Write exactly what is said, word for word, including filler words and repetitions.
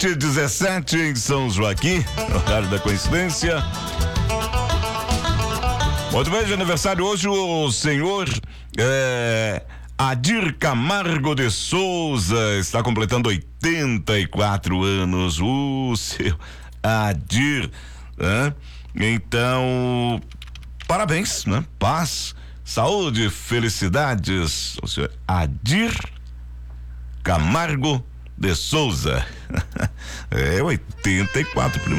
e dezessete em São Joaquim, horário da coincidência. Muito bem, de aniversário hoje o senhor é, Adir Camargo de Souza está completando oitenta e quatro anos. O seu Adir, né? Então, parabéns, né? Paz, saúde, felicidades, o senhor Adir Camargo de Souza. É oitenta e quatro, prima.